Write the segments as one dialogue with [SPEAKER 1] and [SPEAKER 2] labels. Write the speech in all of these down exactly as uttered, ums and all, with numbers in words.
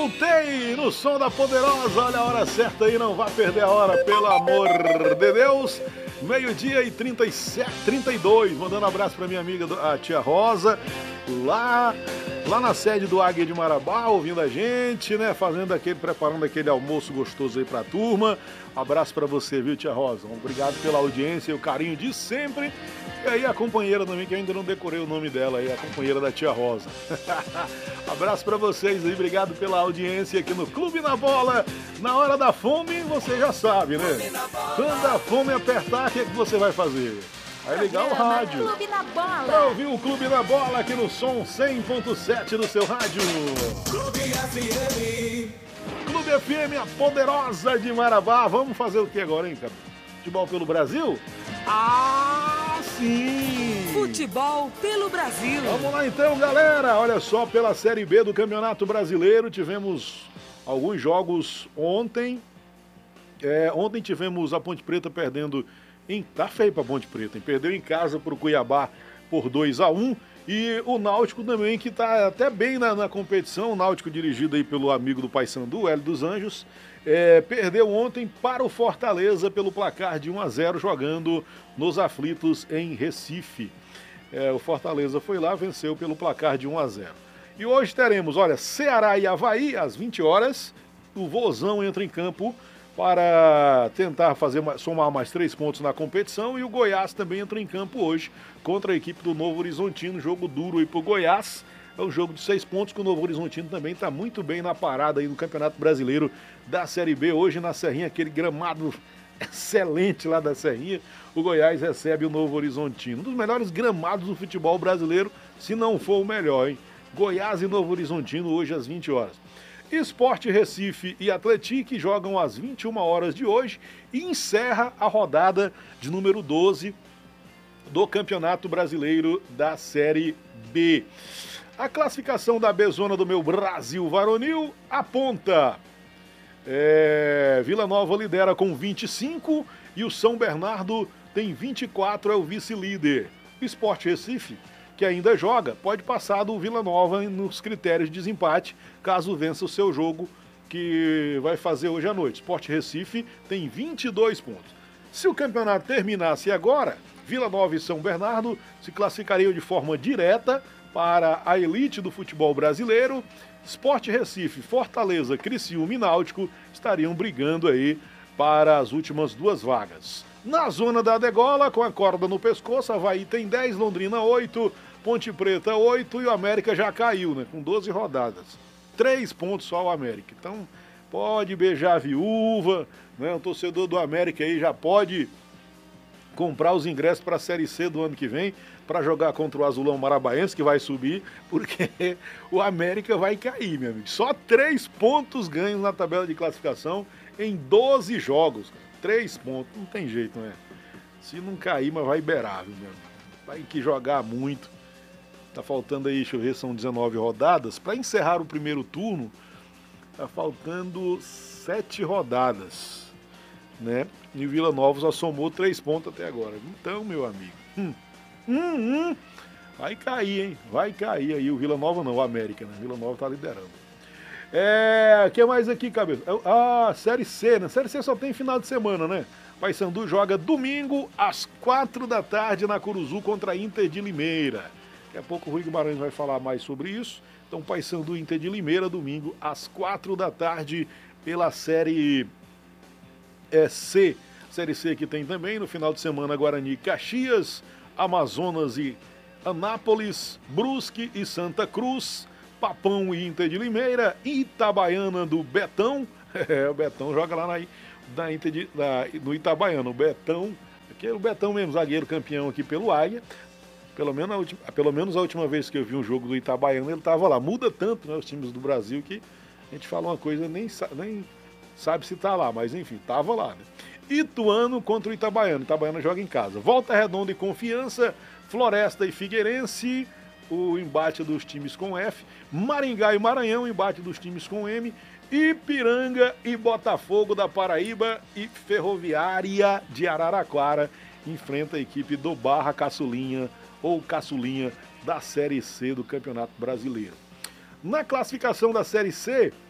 [SPEAKER 1] Voltei no som da Poderosa, olha a hora certa aí, não vá perder a hora, pelo amor de Deus. Meio-dia e trinta e sete, trinta e dois, mandando um abraço para minha amiga, a tia Rosa, lá, lá na sede do Águia de Marabá, ouvindo a gente, né, fazendo aquele, preparando aquele almoço gostoso aí pra turma. Abraço para você, viu, tia Rosa? Obrigado pela audiência e o carinho de sempre. E aí a companheira também, que eu ainda não decorei o nome dela aí, a companheira da tia Rosa. Abraço para vocês aí, obrigado pela audiência aqui no Clube na Bola. Na hora da fome, você já sabe, né? Quando a fome apertar, o que, é que você vai fazer? Vai ligar o rádio.
[SPEAKER 2] Clube na Bola.
[SPEAKER 1] Pra ouvir o Clube na Bola aqui no som cem ponto sete do seu rádio.
[SPEAKER 3] Clube F M.
[SPEAKER 1] Clube F M, a Poderosa de Marabá. Vamos fazer o que agora, hein, cara? Futebol pelo Brasil? Ah, sim!
[SPEAKER 2] Futebol pelo Brasil.
[SPEAKER 1] Vamos lá então, galera. Olha só, pela Série B do Campeonato Brasileiro, tivemos alguns jogos ontem. É, ontem tivemos a Ponte Preta perdendo em... Tá feio pra Ponte Preta, hein? Perdeu em casa pro Cuiabá por dois a um. E o Náutico também, que tá até bem na, na competição. O Náutico, dirigido aí pelo amigo do Paysandu, Hélio dos Anjos, é, perdeu ontem para o Fortaleza pelo placar de um a zero, jogando nos aflitos em Recife. É, o Fortaleza foi lá, venceu pelo placar de um a zero. E hoje teremos, olha, Ceará e Avaí, às vinte horas. O Vozão entra em campo para tentar fazer, somar mais três pontos na competição, e o Goiás também entra em campo hoje contra a equipe do Novo Horizontino, jogo duro aí pro Goiás. É um jogo de seis pontos, que o Novo Horizontino também está muito bem na parada aí no Campeonato Brasileiro da Série B. Hoje na Serrinha, aquele gramado excelente lá da Serrinha, o Goiás recebe o Novo Horizontino. Um dos melhores gramados do futebol brasileiro, se não for o melhor, hein? Goiás e Novo Horizontino hoje às vinte horas. Sport Recife e Atlético jogam às vinte e uma horas de hoje e encerra a rodada de número doze do Campeonato Brasileiro da Série B. A classificação da B-Zona do meu Brasil Varonil aponta: é, Vila Nova lidera com vinte e cinco e o São Bernardo tem vinte e quatro, é o vice-líder. O Sport Recife, que ainda joga, pode passar do Vila Nova nos critérios de desempate, caso vença o seu jogo que vai fazer hoje à noite. Sport Recife tem vinte e dois pontos. Se o campeonato terminasse agora, Vila Nova e São Bernardo se classificariam de forma direta para a elite do futebol brasileiro. Sport Recife, Fortaleza, Criciúma e Náutico estariam brigando aí para as últimas duas vagas. Na zona da degola, com a corda no pescoço, Avaí tem dez, Londrina oito, Ponte Preta oito e o América já caiu, né? Com doze rodadas. três pontos só o América. Então, pode beijar a viúva, né? O torcedor do América aí já pode comprar os ingressos para a Série C do ano que vem, para jogar contra o Azulão Marabaense, que vai subir, porque o América vai cair, meu amigo. Só três pontos ganhos na tabela de classificação em doze jogos. Três pontos, não tem jeito, né? Se não cair, mas vai beirar, viu, meu amigo? Vai que jogar muito. Tá faltando aí, deixa eu ver, são dezenove rodadas. Para encerrar o primeiro turno, tá faltando sete rodadas, né? E o Vila Nova só somou três pontos até agora. Então, meu amigo, hum, hum, hum, vai cair, hein? Vai cair aí o Vila Nova, não, o América, né? O Vila Nova tá liderando. É, o que mais aqui, cabeça? Ah, Série C, né? Série C só tem final de semana, né? Paysandu joga domingo às quatro da tarde na Curuzu contra a Inter de Limeira. Daqui a pouco o Rui Guimarães vai falar mais sobre isso. Então, Paysandu Inter de Limeira, domingo às quatro da tarde pela Série é, C. Série C que tem também no final de semana Guarani, Caxias, Amazonas e Anápolis, Brusque e Santa Cruz, Papão e Inter de Limeira, Itabaiana do Betão. É, o Betão joga lá na, na Inter de, na, no Itabaiana. O Betão, aqui é o Betão mesmo, zagueiro campeão aqui pelo Águia. Pelo menos, a última, pelo menos a última vez que eu vi um jogo do Itabaiana, ele estava lá. Muda tanto, né, os times do Brasil, que a gente fala uma coisa nem, nem sabe se está lá, mas enfim, estava lá, né? Ituano contra o Itabaiana. Itabaiana joga em casa. Volta Redonda e Confiança, Floresta e Figueirense, o embate dos times com F. Maringá e Maranhão, o embate dos times com M. Ipiranga e Botafogo da Paraíba e Ferroviária de Araraquara enfrenta a equipe do Barra Caçulinha ou Caçulinha da Série C do Campeonato Brasileiro. Na classificação da Série C,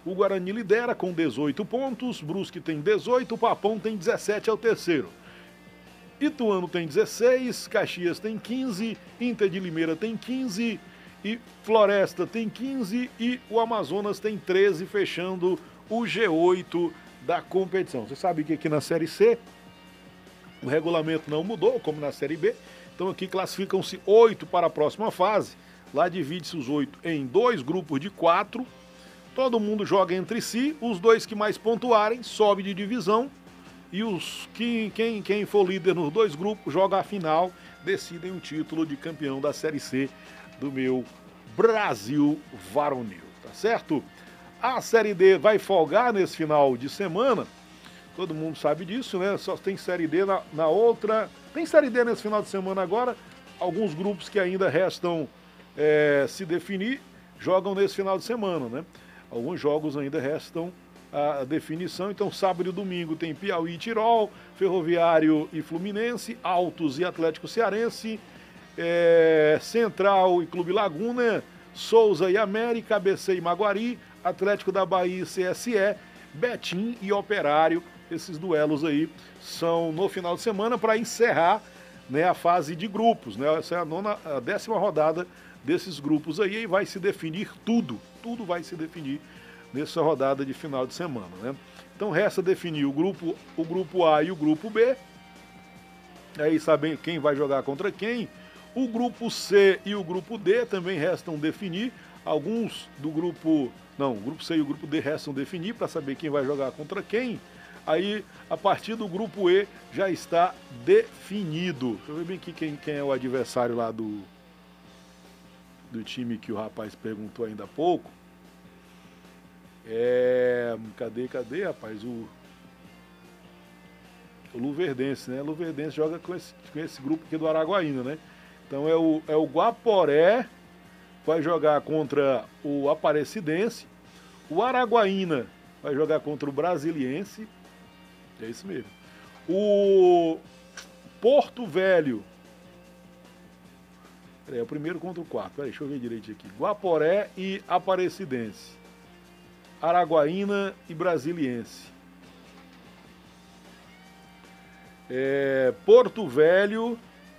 [SPEAKER 1] O Guarani lidera com dezoito pontos, Brusque tem dezoito, o Papão tem dezessete, é o terceiro. Ituano tem dezesseis, Caxias tem quinze, Inter de Limeira tem quinze, e Floresta tem quinze e o Amazonas tem treze, fechando o G oito da competição. Você sabe que aqui na Série C o regulamento não mudou, como na Série B, então aqui classificam-se oito para a próxima fase. Lá divide-se os oito em dois grupos de quatro, todo mundo joga entre si, os dois que mais pontuarem sobe de divisão e os que, quem, quem for líder nos dois grupos joga a final, decidem o título de campeão da Série C do meu Brasil varonil, tá certo? A Série D vai folgar nesse final de semana, todo mundo sabe disso, né? Só tem Série D na, na outra, tem Série D nesse final de semana agora, alguns grupos que ainda restam é, se definir, jogam nesse final de semana, né? Alguns jogos ainda restam a definição, então sábado e domingo tem Piauí e Tirol, Ferroviário e Fluminense, Altos e Atlético Cearense, é, Central e Clube Laguna, Souza e América, A B C e Maguari, Atlético da Bahia e C S E, Betim e Operário. Esses duelos aí são no final de semana para encerrar, né, a fase de grupos, né? Essa é a nona, a décima rodada desses grupos aí, e vai se definir tudo, tudo vai se definir nessa rodada de final de semana, né? Então resta definir o grupo, o grupo A e o grupo B, aí sabem quem vai jogar contra quem. O grupo C e o grupo D também restam definir, alguns do grupo, não, o grupo C e o grupo D restam definir para saber quem vai jogar contra quem. Aí, a partir do grupo E, já está definido. Deixa eu ver bem aqui quem, quem é o adversário lá do, do time que o rapaz perguntou ainda há pouco. É... Cadê, cadê, rapaz? O, o Luverdense, né? O Luverdense joga com esse, com esse grupo aqui do Araguaína, né? Então é o, é o Guaporé, vai jogar contra o Aparecidense. O Araguaína vai jogar contra o Brasiliense. É isso mesmo. O Porto Velho. Peraí, é o primeiro contra o quarto. Peraí, deixa eu ver direito aqui. Guaporé e Aparecidense. Araguaína e Brasiliense. É, Porto Velho.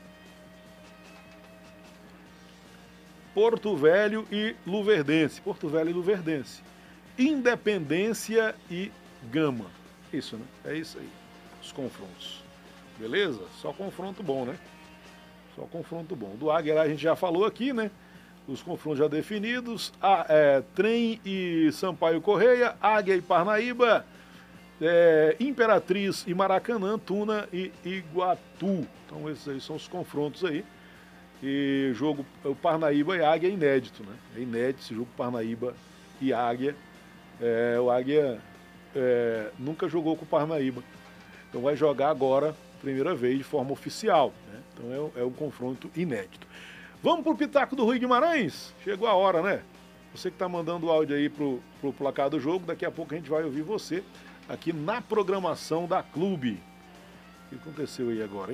[SPEAKER 1] Porto Velho e Luverdense. Porto Velho e Luverdense. Independência e Gama. Isso, né? É isso aí. Os confrontos. Beleza? Só confronto bom, né? Só confronto bom. Do Águia a gente já falou aqui, né? Os confrontos já definidos. Ah, é, Trem e Sampaio Correia. Águia e Parnaíba. É, Imperatriz e Maracanã. Tuna e Iguatu. Então esses aí são os confrontos aí. E jogo, o Parnaíba e Águia é inédito, né? É inédito esse jogo Parnaíba e Águia. É, o Águia é, nunca jogou com o Parnaíba. Então vai jogar agora, primeira vez, de forma oficial, né? Então é, é um confronto inédito. Vamos pro Pitaco do Rui Guimarães? Chegou a hora, né? Você que está mandando o áudio aí pro, pro placar do jogo, daqui a pouco a gente vai ouvir você aqui na programação da Clube. O que aconteceu aí agora, hein?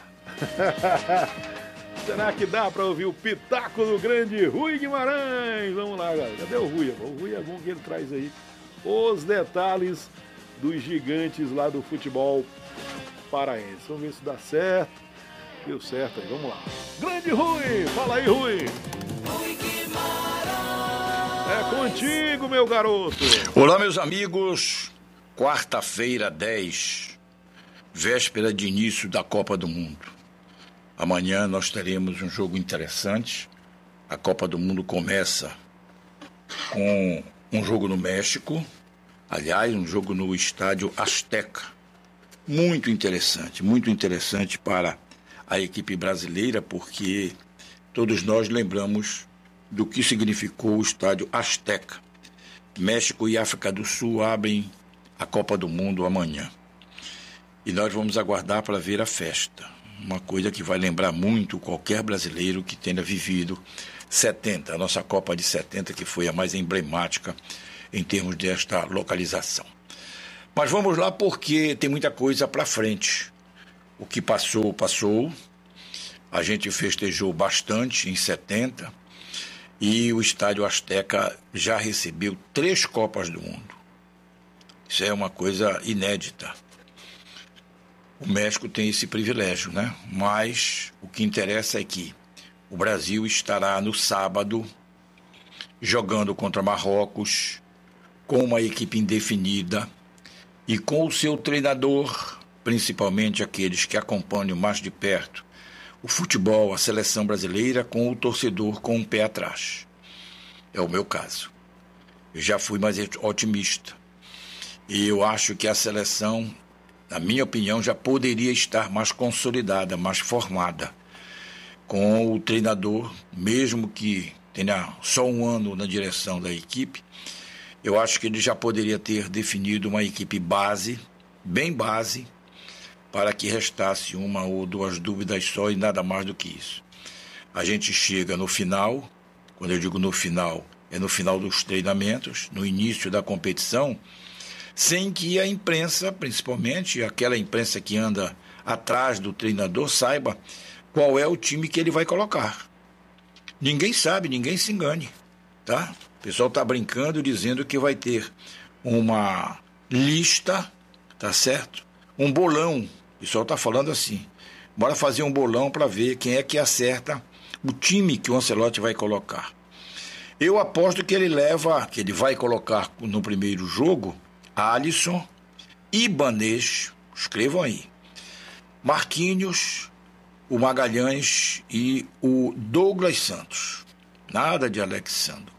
[SPEAKER 1] Será que dá para ouvir o Pitaco do grande Rui Guimarães? Vamos lá, galera. Cadê o Rui? O Rui é bom que ele traz aí os detalhes dos gigantes lá do futebol paraense. Vamos ver se dá certo. Deu certo aí, vamos lá. Grande Rui! Fala aí, Rui!
[SPEAKER 3] Rui Guimarães.
[SPEAKER 1] É contigo, meu garoto!
[SPEAKER 4] Olá, meus amigos. Quarta-feira, dez, véspera de início da Copa do Mundo. Amanhã nós teremos um jogo interessante. A Copa do Mundo começa com um jogo no México. Aliás, um jogo no estádio Azteca. Muito interessante, muito interessante para a equipe brasileira, porque todos nós lembramos do que significou o estádio Azteca. México e África do Sul abrem a Copa do Mundo amanhã. E nós vamos aguardar para ver a festa. Uma coisa que vai lembrar muito qualquer brasileiro que tenha vivido setenta, a nossa Copa de setenta, que foi a mais emblemática em termos desta localização. Mas vamos lá, porque tem muita coisa para frente. O que passou, passou. A gente festejou bastante em setenta E o Estádio Azteca já recebeu três Copas do Mundo. Isso é uma coisa inédita. O México tem esse privilégio, né? Mas o que interessa é que o Brasil estará no sábado jogando contra Marrocos, com uma equipe indefinida e com o seu treinador, principalmente aqueles que acompanham mais de perto o futebol, a seleção brasileira, com o torcedor com um pé atrás. É o meu caso. Eu já fui mais otimista. E eu acho que a seleção, na minha opinião, já poderia estar mais consolidada, mais formada, com o treinador, mesmo que tenha só um ano na direção da equipe. Eu acho que ele já poderia ter definido uma equipe base, bem base, para que restasse uma ou duas dúvidas só e nada mais do que isso. A gente chega no final, quando eu digo no final, é no final dos treinamentos, no início da competição, sem que a imprensa, principalmente aquela imprensa que anda atrás do treinador, saiba qual é o time que ele vai colocar. Ninguém sabe, ninguém se engane, tá? O pessoal está brincando, dizendo que vai ter uma lista, tá certo? Um bolão. O pessoal está falando assim. Bora fazer um bolão para ver quem é que acerta o time que o Ancelotti vai colocar. Eu aposto que ele leva, que ele vai colocar no primeiro jogo, Alisson, Ibanez, escrevam aí, Marquinhos, o Magalhães e o Douglas Santos. Nada de Alexandre.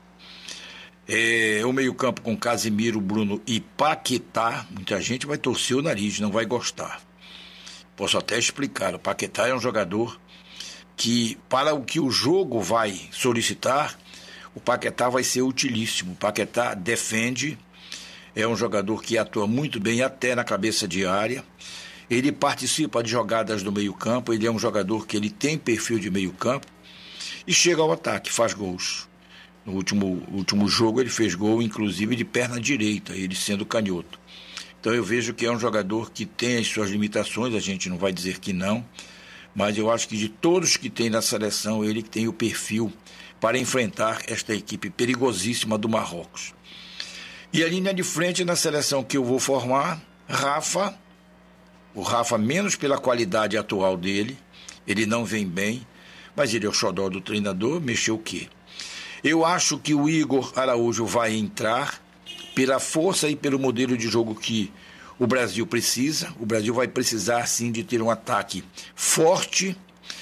[SPEAKER 4] É, o meio-campo com Casimiro, Bruno e Paquetá. Muita gente vai torcer o nariz, não vai gostar. Posso até explicar. O Paquetá é um jogador que, para o que o jogo vai solicitar, o Paquetá vai ser utilíssimo. O Paquetá defende, é um jogador que atua muito bem até na cabeça de área. Ele participa de jogadas do meio-campo, ele é um jogador que ele tem perfil de meio-campo e chega ao ataque, faz gols. No último, último jogo ele fez gol, inclusive de perna direita, ele sendo canhoto. Então eu vejo que é um jogador que tem as suas limitações, a gente não vai dizer que não, mas eu acho que de todos que tem na seleção, ele tem o perfil para enfrentar esta equipe perigosíssima do Marrocos. E a linha de frente na seleção que eu vou formar, Rafa, o Rafa menos pela qualidade atual dele, ele não vem bem, mas ele é o xodó do treinador, mexeu o quê? Eu acho que o Igor Araújo vai entrar pela força e pelo modelo de jogo que o Brasil precisa. O Brasil vai precisar, sim, de ter um ataque forte,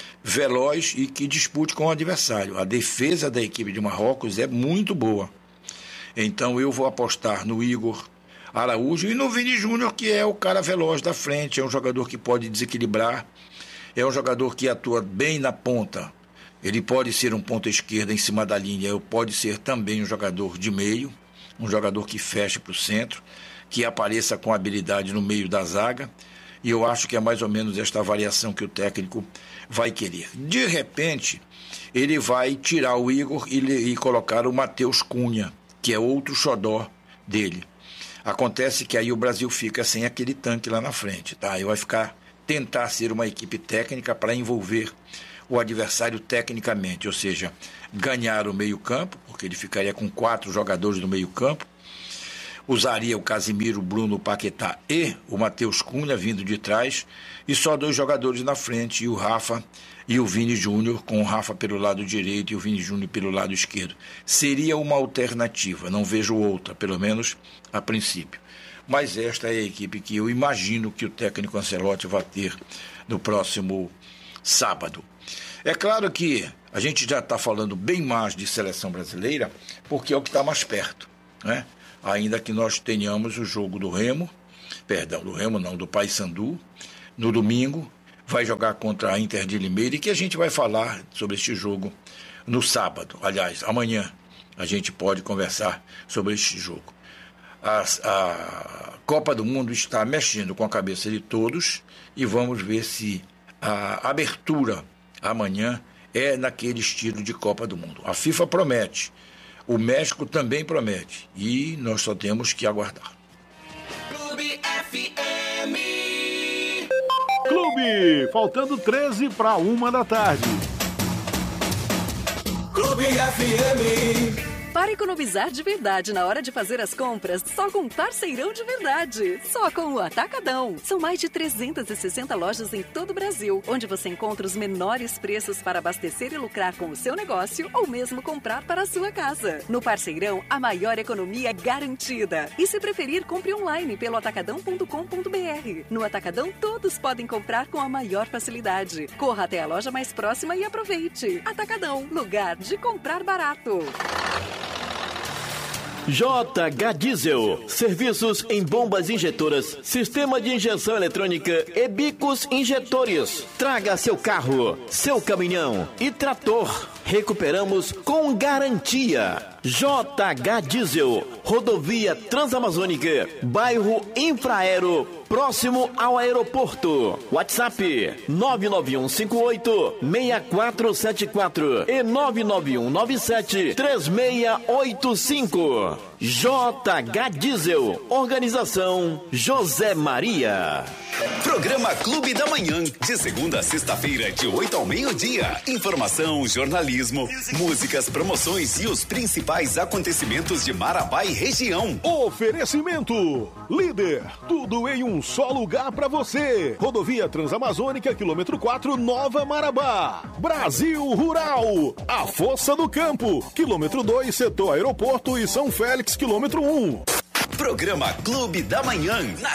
[SPEAKER 4] veloz e que dispute com o adversário. A defesa da equipe de Marrocos é muito boa. Então eu vou apostar no Igor Araújo e no Vini Júnior, que é o cara veloz da frente, é um jogador que pode desequilibrar, é um jogador que atua bem na ponta. Ele pode ser um ponta esquerda em cima da linha, pode ser também um jogador de meio, um jogador que feche para o centro, que apareça com habilidade no meio da zaga, e eu acho que é mais ou menos esta variação que o técnico vai querer. De repente, ele vai tirar o Igor e, e colocar o Matheus Cunha, que é outro xodó dele. Acontece que aí o Brasil fica sem aquele tanque lá na frente, tá? Aí vai ficar, tentar ser uma equipe técnica para envolver o adversário tecnicamente, ou seja, ganhar o meio-campo, porque ele ficaria com quatro jogadores no meio-campo, usaria o Casimiro, o Bruno, o Paquetá e o Matheus Cunha vindo de trás, e só dois jogadores na frente, e o Rafa e o Vini Júnior, com o Rafa pelo lado direito e o Vini Júnior pelo lado esquerdo. Seria uma alternativa, não vejo outra, pelo menos a princípio. Mas esta é a equipe que eu imagino que o técnico Ancelotti vai ter no próximo sábado. É claro que a gente já está falando bem mais de seleção brasileira, porque é o que está mais perto, né? Ainda que nós tenhamos o jogo do Remo, perdão, do Remo não, do Paysandu, no domingo, vai jogar contra a Inter de Limeira, e que a gente vai falar sobre este jogo no sábado. Aliás, amanhã a gente pode conversar sobre este jogo. A, a Copa do Mundo está mexendo com a cabeça de todos e vamos ver se a abertura amanhã é naquele estilo de Copa do Mundo. A FIFA promete, o México também promete, e nós só temos que aguardar.
[SPEAKER 3] Clube F M.
[SPEAKER 1] Clube, faltando treze para uma da tarde.
[SPEAKER 3] Clube Clube F M.
[SPEAKER 2] Para economizar de verdade na hora de fazer as compras, só com Parceirão de Verdade. Só com o Atacadão. São mais de trezentas e sessenta lojas em todo o Brasil, onde você encontra os menores preços para abastecer e lucrar com o seu negócio ou mesmo comprar para a sua casa. No Parceirão, a maior economia é garantida. E se preferir, compre online pelo atacadão ponto com ponto b r. No Atacadão, todos podem comprar com a maior facilidade. Corra até a loja mais próxima e aproveite. Atacadão, lugar de comprar barato.
[SPEAKER 5] J H Diesel, serviços em bombas injetoras, sistema de injeção eletrônica e bicos injetores. Traga seu carro, seu caminhão e trator. Recuperamos com garantia. J H Diesel, rodovia Transamazônica, bairro Infraero, próximo ao aeroporto. WhatsApp nove nove um cinco oito seis quatro sete quatro e nove nove um nove sete três seis oito cinco. J H Diesel, organização José Maria.
[SPEAKER 6] Programa Clube da Manhã, de segunda a sexta-feira, de oito ao meio-dia. Informação, jornalismo, músicas, promoções e os principais acontecimentos de Marabá e região.
[SPEAKER 1] Oferecimento Líder, tudo em um só lugar pra você. Rodovia Transamazônica, quilômetro quatro, Nova Marabá. Brasil Rural, a Força do Campo, quilômetro dois, setor aeroporto e São Félix, quilômetro um.
[SPEAKER 6] Programa Clube da Manhã, na